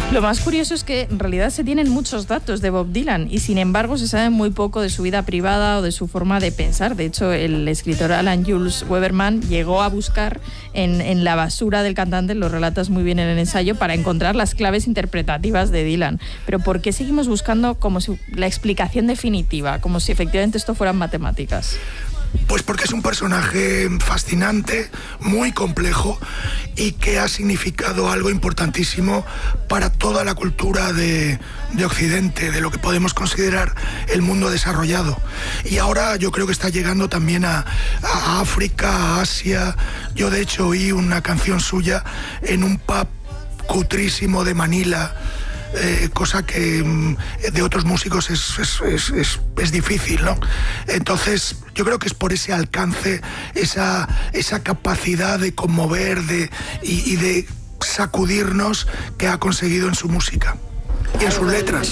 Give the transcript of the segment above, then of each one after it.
Lo más curioso es que en realidad se tienen muchos datos de Bob Dylan y sin embargo se sabe muy poco de su vida privada o de su forma de pensar. De hecho, el escritor Alan Jules Weberman llegó a buscar en la basura del cantante, lo relatas muy bien en el ensayo, para encontrar las claves interpretativas de Dylan. Pero ¿por qué seguimos buscando como si la explicación definitiva, como si efectivamente esto fueran matemáticas? Pues porque es un personaje fascinante, muy complejo y que ha significado algo importantísimo para toda la cultura de Occidente, de lo que podemos considerar el mundo desarrollado. Y ahora yo creo que está llegando también a África, a Asia. Yo de hecho oí una canción suya en un pub cutrísimo de Manila. Cosa que de otros músicos es difícil, ¿no? Entonces yo creo que es por ese alcance, esa capacidad de conmover y de sacudirnos que ha conseguido en su música y en sus letras.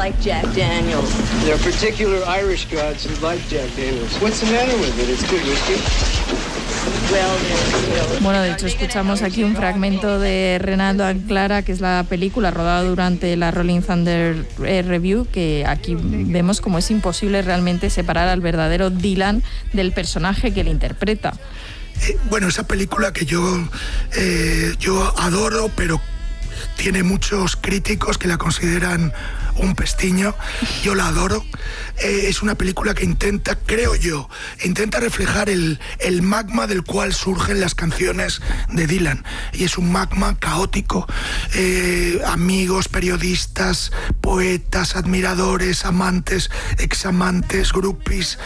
Bueno, de hecho escuchamos aquí un fragmento de Renaldo and Clara, que es la película rodada durante la Rolling Thunder Review, que aquí vemos como es imposible realmente separar al verdadero Dylan del personaje que le interpreta. Bueno, esa película que yo adoro, pero tiene muchos críticos que la consideran un pestiño. Yo la adoro. Es una película que intenta reflejar el magma del cual surgen las canciones de Dylan. Y es un magma caótico. Amigos, periodistas, poetas, admiradores, amantes, examantes, groupies.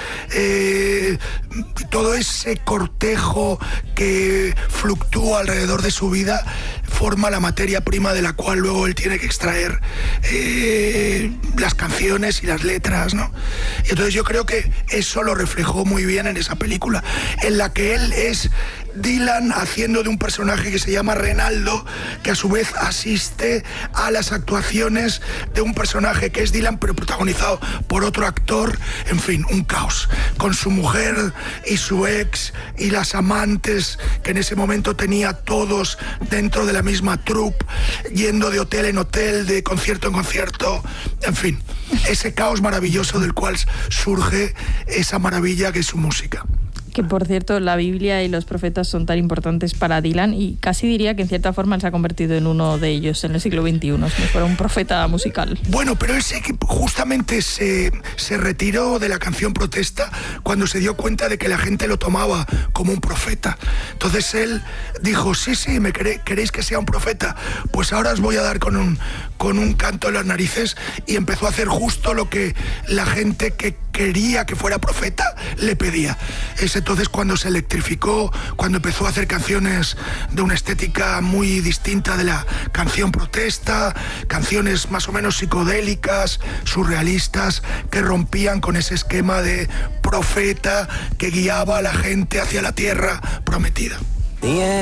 Todo ese cortejo que fluctúa alrededor de su vida forma la materia prima de la cual luego él tiene que extraer las canciones y las letras, ¿no? Y entonces yo creo que eso lo reflejó muy bien en esa película, en la que él es Dylan haciendo de un personaje que se llama Renaldo, que a su vez asiste a las actuaciones de un personaje que es Dylan, pero protagonizado por otro actor. En fin, un caos, con su mujer y su ex y las amantes que en ese momento tenía todos dentro de la misma troupe, yendo de hotel en hotel, de concierto en concierto. En fin, ese caos maravilloso del cual surge esa maravilla que es su música. Que por cierto, la Biblia y los profetas son tan importantes para Dylan y casi diría que en cierta forma él se ha convertido en uno de ellos en el siglo XXI, si fuera un profeta musical. Bueno, pero él justamente se retiró de la canción protesta cuando se dio cuenta de que la gente lo tomaba como un profeta. Entonces él dijo, sí, ¿queréis que sea un profeta? Pues ahora os voy a dar con un canto en las narices, y empezó a hacer justo lo que la gente que quería que fuera profeta le pedía. Es entonces cuando se electrificó, cuando empezó a hacer canciones de una estética muy distinta de la canción protesta, canciones más o menos psicodélicas, surrealistas, que rompían con ese esquema de profeta que guiaba a la gente hacia la tierra prometida.